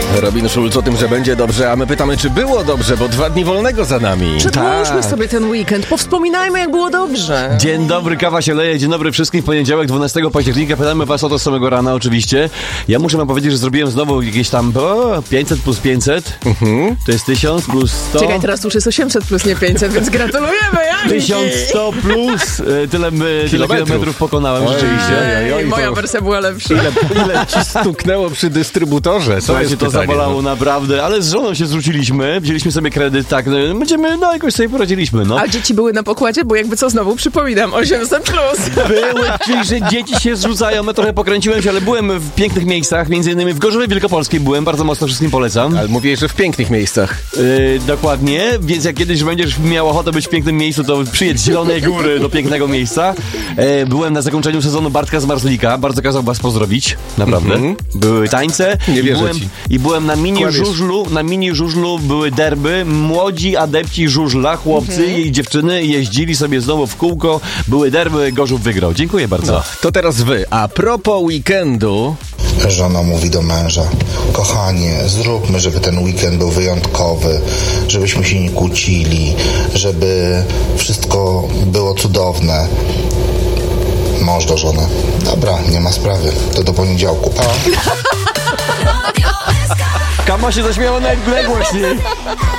Robin Schulz o tym, że będzie dobrze, a my pytamy, czy było dobrze, bo 2 dni wolnego za nami. Przedłużmy sobie ten weekend, powspominajmy, jak było dobrze. Dzień dobry, kawa się leje, dzień dobry wszystkim. W poniedziałek, 12 października, pytamy was o to z samego rana oczywiście. Ja muszę wam powiedzieć, że zrobiłem znowu jakieś tam 500 plus 500, to jest 1000 plus 100. Czekaj, teraz już jest 800 plus nie 500, więc gratulujemy, Janki. 1100 plus, tyle kilometrów pokonałem rzeczywiście. Ej, moja wersja była lepsza. Ile ci stuknęło przy dystrybutorze? Słuchajcie, to zabolało naprawdę, ale z żoną się zwróciliśmy, wzięliśmy sobie kredyt, tak, jakoś sobie poradziliśmy, no. A dzieci były na pokładzie, bo jakby co, znowu przypominam, 800 plus. Były, czyli że dzieci się zrzucają, ja trochę pokręciłem się, ale byłem w pięknych miejscach, między innymi w Gorzowie Wielkopolskiej byłem, bardzo mocno wszystkim polecam. Ale mówiłeś, że w pięknych miejscach. Dokładnie, więc jak kiedyś będziesz miał ochotę być w pięknym miejscu, to przyjedź z Zielonej Góry do pięknego miejsca. Byłem na zakończeniu sezonu Bartka z Marzlika, bardzo kazał was pozdrowić, naprawdę. Były tańce. Nie wierzę ci. I byłem na mini żużlu były derby, młodzi adepci żużla, chłopcy i dziewczyny jeździli sobie znowu w kółko, były derby, Gorzów wygrał. Dziękuję bardzo. No, to teraz wy. A propos weekendu... Żona mówi do męża: kochanie, zróbmy, żeby ten weekend był wyjątkowy, żebyśmy się nie kłócili, żeby wszystko było cudowne. Mąż do żony: dobra, nie ma sprawy, to do poniedziałku, pa. Kama się zaśmiała najgłośniej.